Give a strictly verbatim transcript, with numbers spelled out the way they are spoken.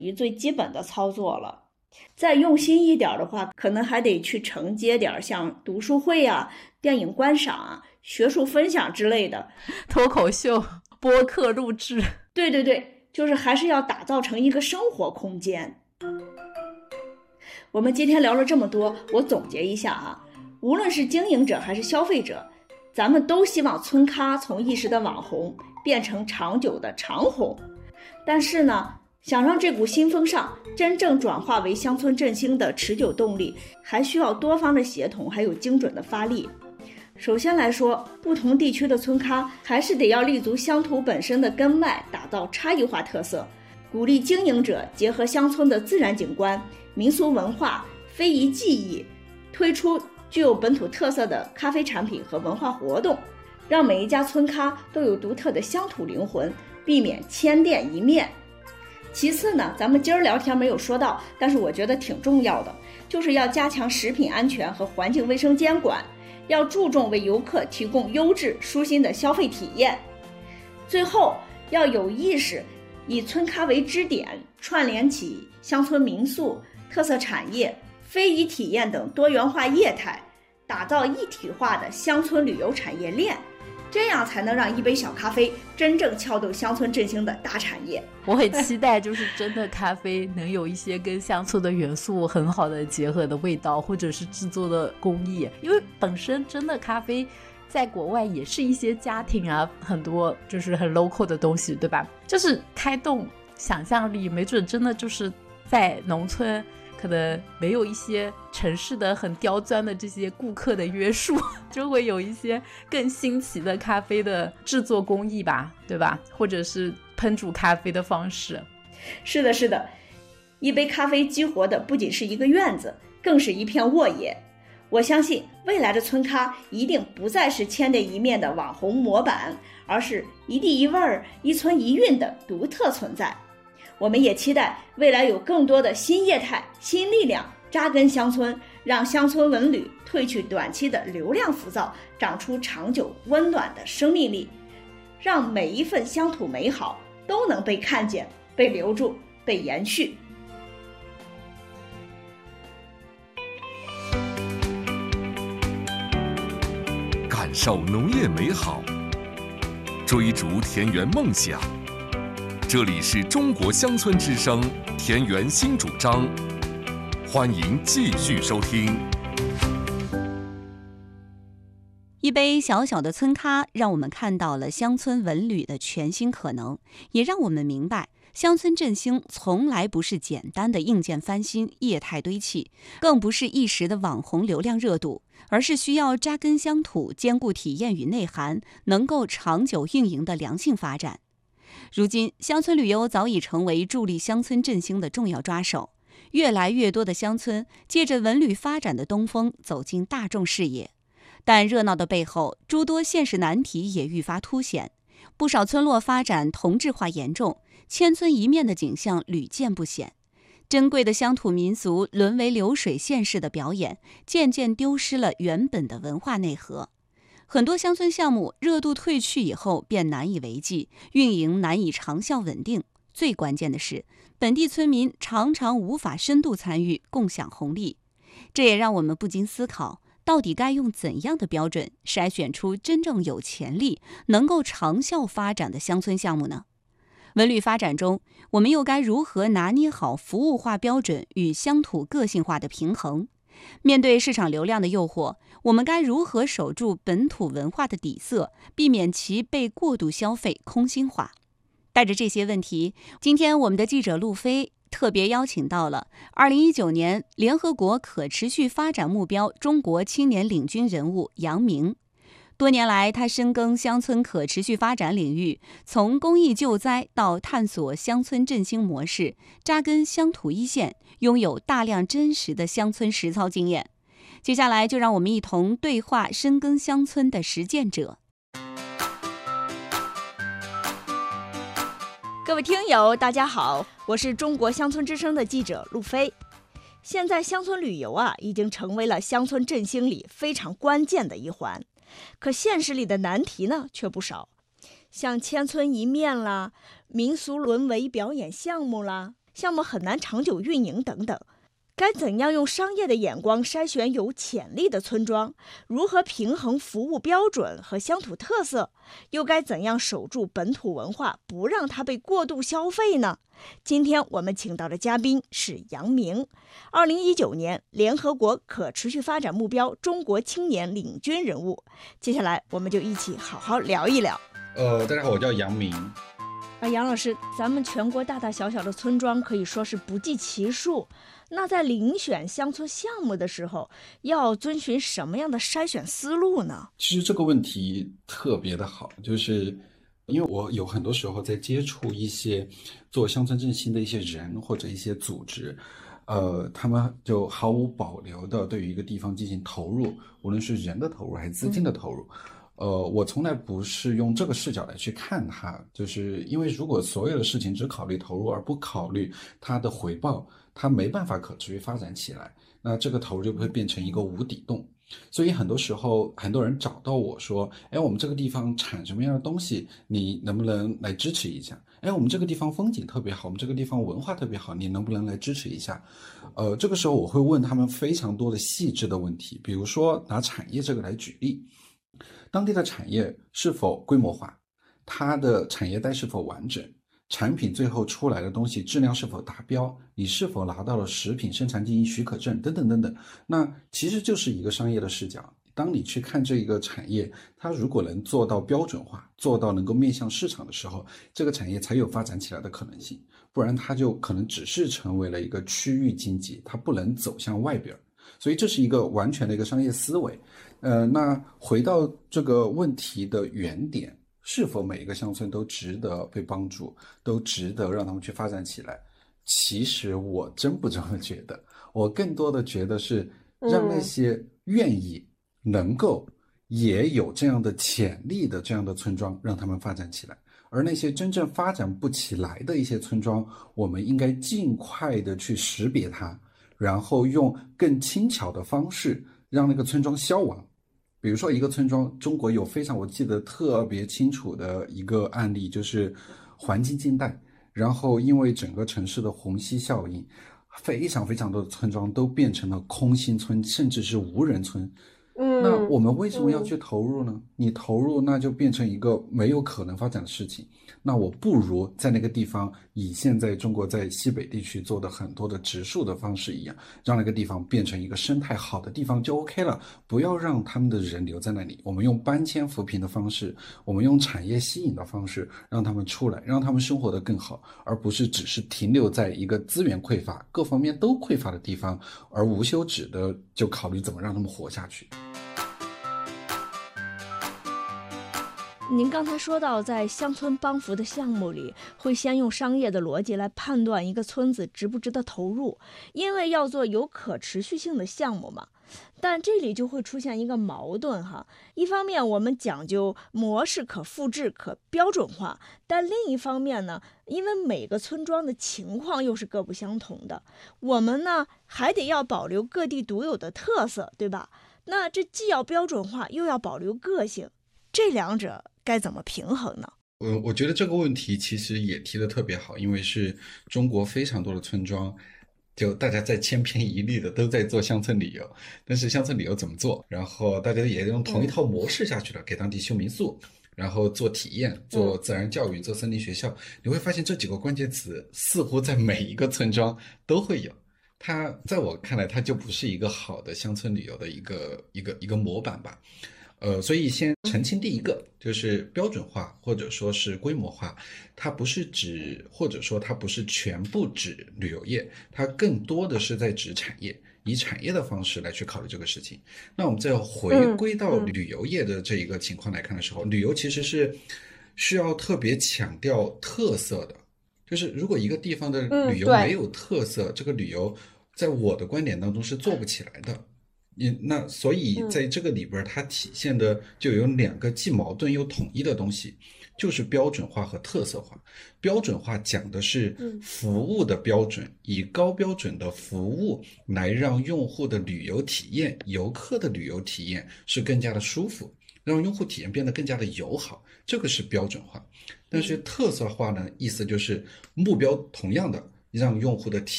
于最基本的操作了。再用心一点的话，可能还得去承接点像读书会啊、电影观赏啊、学术分享之类的， 脱口秀、播客录制。 对对对，就是还是要打造成一个生活空间。我们今天聊了这么多，我总结一下啊，无论是经营者还是消费者，咱们都希望村咖从一时的网红变成长久的长红。但是呢，想让这股新风尚真正转化为乡村振兴的持久动力，还需要多方的协同，还有精准的发力。首先来说，不同地区的村咖还是得要立足乡土本身的根脉，打造差异化特色，鼓励经营者结合乡村的自然景观、民俗文化、非遗技艺，推出具有本土特色的咖啡产品和文化活动，让每一家村咖都有独特的乡土灵魂，避免千店一面。其次呢，咱们今儿聊天没有说到，但是我觉得挺重要的，就是要加强食品安全和环境卫生监管，要注重为游客提供优质舒心的消费体验。最后要有意识以村咖为支点，串联起乡村民宿、特色产业、非遗体验等多元化业态，打造一体化的乡村旅游产业链，这样才能让一杯小咖啡真正撬动乡村振兴的大产业。 我很期待就是真的咖啡能有一些跟乡村的元素很好的结合的味道，或者是制作的工艺，因为本身真的咖啡在国外也是一些家庭啊，很多就是很 local 的东西，对吧？就是开动想象力，没准真的就是在农村可能没有一些城市的很刁钻的这些顾客的约束，就会有一些更新奇的咖啡的制作工艺吧，对吧？或者是烹煮咖啡的方式。 是的，是的，一杯咖啡激活的不仅是一个院子，更是一片沃野。我相信未来的村咖一定不再是千店一面的网红模板，而是一地一味儿、一村一韵的独特存在。我们也期待未来有更多的新业态、新力量扎根乡村，让乡村文旅褪去短期的流量浮躁，长出长久温暖的生命力，让每一份乡土美好都能被看见、被留住、被延续。 感受农业美好，追逐田园梦想。这里是中国乡村之声田园新主张，欢迎继续收听。 一杯小小的村咖，让我们看到了乡村文旅的全新可能，也让我们明白，乡村振兴从来不是简单的硬件翻新、业态堆砌，更不是一时的网红流量热度，而是需要扎根乡土、兼顾体验与内涵，能够长久运营的良性发展。如今，乡村旅游早已成为助力乡村振兴的重要抓手，越来越多的乡村借着文旅发展的东风走进大众视野。但热闹的背后，诸多现实难题也愈发凸显，不少村落发展同质化严重，千村一面的景象屡见不鲜。珍贵的乡土民俗沦为流水线式的表演，渐渐丢失了原本的文化内核。很多乡村项目热度退去以后便难以为继，运营难以长效稳定。最关键的是，本地村民常常无法深度参与，共享红利。这也让我们不禁思考，到底该用怎样的标准筛选出真正有潜力、能够长效发展的乡村项目呢？文旅发展中，我们又该如何拿捏好服务化标准与乡土个性化的平衡？面对市场流量的诱惑，我们该如何守住本土文化的底色，避免其被过度消费空心化？带着这些问题，今天我们的记者路飞特别邀请到了二零一九年联合国可持续发展目标中国青年领军人物杨明。多年来，他深耕乡村可持续发展领域，从公益救灾到探索乡村振兴模式，扎根乡土一线，拥有大量真实的乡村实操经验。接下来就让我们一同对话深耕乡村的实践者。 各位听友大家好，我是中国乡村之声的记者路飞。现在乡村旅游啊，已经成为了乡村振兴里非常关键的一环，可现实里的难题呢却不少，像千村一面啦，民俗沦为表演项目啦， 项目很难长久运营等等。该怎样用商业的眼光筛选有潜力的村庄？如何平衡服务标准和乡土特色？又该怎样守住本土文化，不让它被过度消费呢？今天我们请到的嘉宾是杨明，二零一九年联合国可持续发展目标中国青年领军人物。接下来我们就一起好好聊一聊。 呃，大家好，我叫杨明。 啊，杨老师，咱们全国大大小小的村庄可以说是不计其数。那在遴选乡村项目的时候，要遵循什么样的筛选思路呢？ 其实这个问题特别的好，就是因为我有很多时候在接触一些做乡村振兴的一些人或者一些组织，呃，他们就毫无保留的对于一个地方进行投入，无论是人的投入还是资金的投入。嗯呃，我从来不是用这个视角来去看它，就是因为如果所有的事情只考虑投入而不考虑它的回报，它没办法可持续发展起来，那这个投入就会变成一个无底洞。所以很多时候很多人找到我说，哎，我们这个地方产什么样的东西，你能不能来支持一下？哎，我们这个地方风景特别好，我们这个地方文化特别好，你能不能来支持一下？呃，这个时候我会问他们非常多的细致的问题，比如说拿产业这个来举例。当地的产业是否规模化，它的产业带是否完整，产品最后出来的东西质量是否达标，你是否拿到了食品生产经营许可证等等等等。那其实就是一个商业的视角，当你去看这一个产业，它如果能做到标准化，做到能够面向市场的时候，这个产业才有发展起来的可能性，不然它就可能只是成为了一个区域经济，它不能走向外边。所以这是一个完全的一个商业思维。呃，那回到这个问题的原点，是否每一个乡村都值得被帮助，都值得让他们去发展起来？其实我真不这么觉得，我更多的觉得是让那些愿意、能够、也有这样的潜力的这样的村庄，让他们发展起来。而那些真正发展不起来的一些村庄，我们应该尽快的去识别它，然后用更轻巧的方式让那个村庄消亡。比如说一个村庄，中国有非常我记得特别清楚的一个案例，就是环京近代，然后因为整个城市的虹吸效应，非常非常多的村庄都变成了空心村，甚至是无人村。 嗯， 那我们为什么要去投入呢？嗯、你投入那就变成一个没有可能发展的事情。那我不如在那个地方以现在中国在西北地区做的很多的植树的方式一样，让那个地方变成一个生态好的地方就 OK 了，不要让他们的人留在那里。我们用搬迁扶贫的方式，我们用产业吸引的方式让他们出来，让他们生活得更好，而不是只是停留在一个资源匮乏各方面都匮乏的地方，而无休止的就考虑怎么让他们活下去。 您刚才说到，在乡村帮扶的项目里，会先用商业的逻辑来判断一个村子值不值得投入，因为要做有可持续性的项目嘛。但这里就会出现一个矛盾哈，一方面我们讲究模式可复制、可标准化，但另一方面呢，因为每个村庄的情况又是各不相同的，我们呢还得要保留各地独有的特色，对吧？那这既要标准化，又要保留个性，这两者该怎么平衡呢？ 我我觉得这个问题其实也提得特别好，因为是中国非常多的村庄，就大家在千篇一律的都在做乡村旅游，但是乡村旅游怎么做？然后大家也用同一套模式下去了，给当地修民宿，然后做体验，做自然教育，做森林学校。你会发现这几个关键词似乎在每一个村庄都会有。它在我看来，它就不是一个好的乡村旅游的一个一个一个模板吧。呃，所以先澄清第一个，就是标准化或者说是规模化，它不是指或者说它不是全部指旅游业，它更多的是在指产业，以产业的方式来去考虑这个事情。那我们再回归到旅游业的这一个情况来看的时候，旅游其实是需要特别强调特色的，就是如果一个地方的旅游没有特色，嗯、这个旅游在我的观点当中是做不起来的。那所以在这个里边它体现的就有两个既矛盾又统一的东西，就是标准化和特色化。标准化讲的是服务的标准，以高标准的服务来让用户的旅游体验，游客的旅游体验是更加的舒服，让用户体验变得更加的友好，这个是标准化。但是特色化呢，意思就是目标同样的， 让用户的体